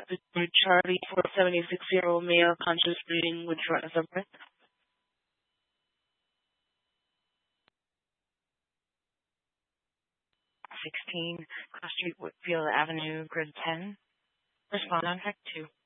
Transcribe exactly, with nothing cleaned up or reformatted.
Detroit Charlie for a seventy-six-year-old male conscious breathing with shortness of breath. sixteen, Cross Street, Whitfield Avenue, grid ten. Respond on track two.